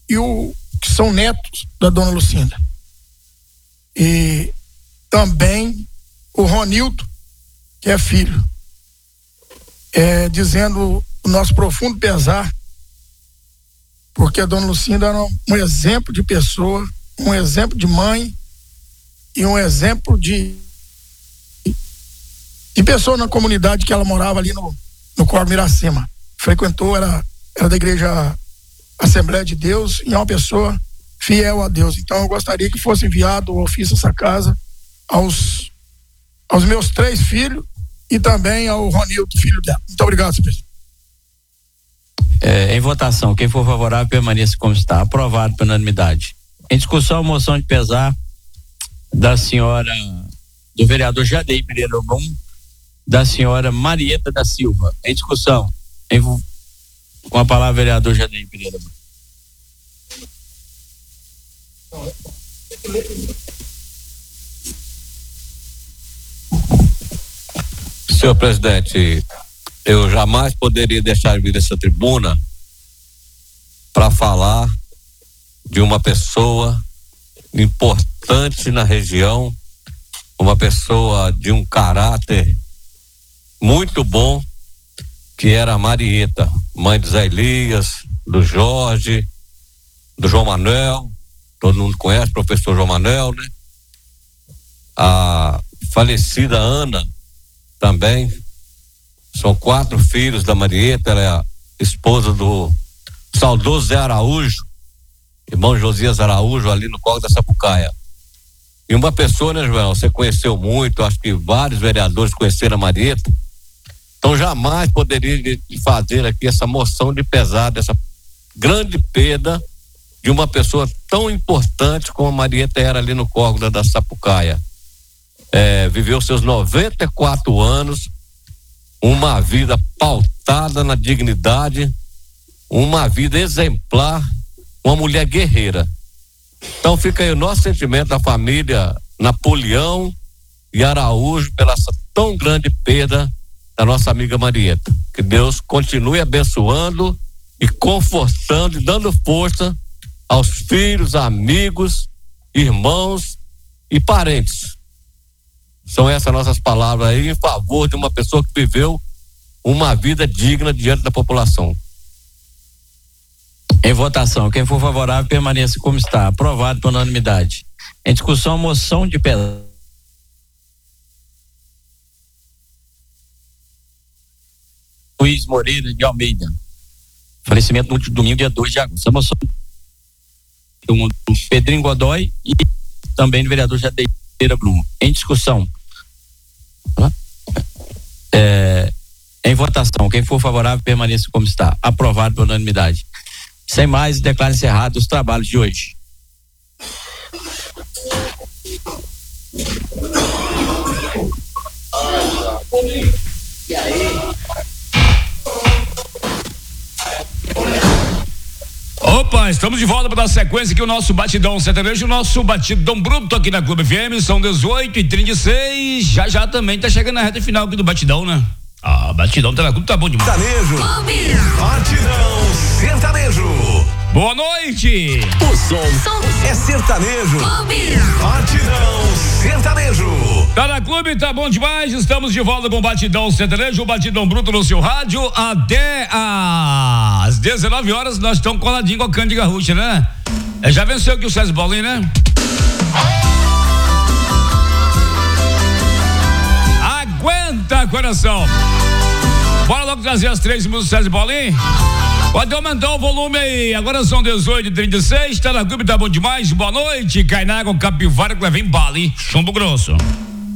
e o que são netos da dona Lucinda. E também o Ronildo, que é filho, dizendo o nosso profundo pesar, porque a dona Lucinda era um exemplo de pessoa, um exemplo de mãe e um exemplo de pessoa na comunidade que ela morava ali no Córrego Miracema. Frequentou, era da igreja Assembleia de Deus e é uma pessoa fiel a Deus. Então eu gostaria que fosse enviado o ofício dessa casa aos meus 3 filhos e também ao Ronildo, filho dela. Muito obrigado, senhor presidente. Em votação, quem for favorável permaneça como está. Aprovado por unanimidade. Em discussão, moção de pesar do vereador Jadei Pereira Brum, da senhora Marieta da Silva. Em discussão, com a palavra, vereador Jadei Pereira Brum. Senhor presidente, eu jamais poderia deixar de vir essa tribuna para falar de uma pessoa importante na região, uma pessoa de um caráter muito bom, que era a Marieta, mãe do Zé Elias, do Jorge, do João Manuel, todo mundo conhece, professor João Manuel, né? A falecida Ana também, são 4 filhos da Marieta, ela é a esposa do saudoso Zé Araújo, irmão Josias Araújo, ali no Córrego da Sapucaia. E uma pessoa, né, João, você conheceu muito, acho que vários vereadores conheceram a Marieta, então jamais poderia fazer aqui essa moção de pesar dessa grande perda de uma pessoa tão importante como a Marieta era ali no Córrego da Sapucaia. Viveu seus 94 anos, uma vida pautada na dignidade, uma vida exemplar, uma mulher guerreira. Então fica aí o nosso sentimento da família Napoleão e Araújo pela essa tão grande perda da nossa amiga Marieta. Que Deus continue abençoando e confortando e dando força aos filhos, amigos, irmãos e parentes. São essas nossas palavras aí em favor de uma pessoa que viveu uma vida digna diante da população. Em votação, quem for favorável permaneça como está. Aprovado por unanimidade. Em discussão, moção de pesar. Luiz Moreira de Almeida. Falecimento no último domingo, dia 2 de agosto. A moção do Pedrinho Godoy e também do vereador Jadei Pereira Brum. Em discussão. Em votação, quem for favorável permaneça como está. Aprovado por unanimidade. Sem mais, declaro encerrado os trabalhos de hoje. Opa, estamos de volta para dar sequência aqui o nosso batidão sertanejo, o nosso batidão bruto aqui na Clube FM, são 18h36, já também tá chegando na reta final aqui do batidão, né? Batidão tá na Clube, tá bom demais. Sertanejo, batidão sertanejo. Boa noite. O som é sertanejo. Batidão sertanejo. Tá na Clube, tá bom demais. Estamos de volta com o batidão sertanejo, o batidão bruto no seu rádio até às 19 horas. Nós estamos coladinho com a Cândido Garrucha, né? Já venceu aqui o César Bolinho, né? Aguenta, coração. Bora logo trazer as 3 músicas do César Bolinho. Pode aumentar o volume aí. Agora são 18h36. Tá na Clube, tá bom demais. Boa noite. Cai na água, capivara que leva em bala, hein? Chumbo grosso.